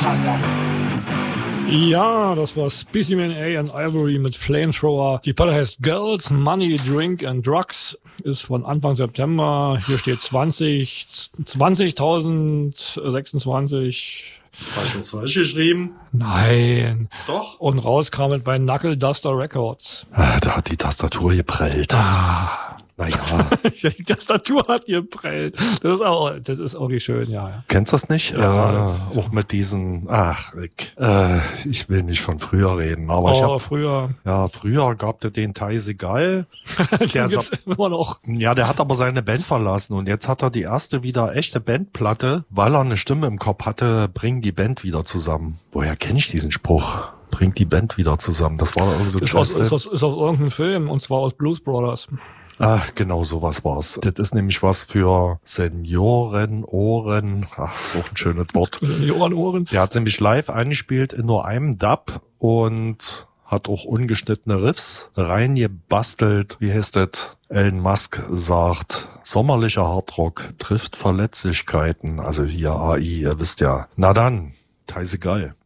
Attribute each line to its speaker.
Speaker 1: Ja, das war Specimen A and Ivory mit Flamethrower. Die Platte heißt Girls, Money, Drink and Drugs. Ist von Anfang September. Hier steht 20.026.
Speaker 2: Hast du was falsch geschrieben?
Speaker 1: Nein.
Speaker 2: Doch.
Speaker 1: Und raus kam es bei Knuckle Duster Records.
Speaker 3: Da hat die Tastatur geprellt. Naja.
Speaker 1: Die Tastatur hat geprellt. Das ist auch nicht schön, ja.
Speaker 3: Kennst du das nicht?
Speaker 1: Ja.
Speaker 3: Auch mit diesen, ich will nicht von früher reden, aber
Speaker 1: früher
Speaker 3: gab es den Tysi Geil.
Speaker 1: Der gibt's immer noch.
Speaker 3: Ja, der hat aber seine Band verlassen und jetzt hat er die erste wieder echte Bandplatte, weil er eine Stimme im Kopf hatte, bring die Band wieder zusammen. Woher kenne ich diesen Spruch? Bringt die Band wieder zusammen. Das war irgendwie so ein
Speaker 1: ist aus irgendeinem Film, und zwar aus Blues Brothers.
Speaker 3: Ach, genau sowas war's. Das ist nämlich was für Seniorenohren. Ach, ist auch ein schönes Wort.
Speaker 1: Seniorenohren.
Speaker 3: Der hat nämlich live eingespielt in nur einem Dub und hat auch ungeschnittene Riffs reingebastelt. Wie heißt das? Elon Musk sagt, sommerlicher Hardrock trifft Verletzlichkeiten. Also hier AI, ihr wisst ja. Na dann, Tysi Geil.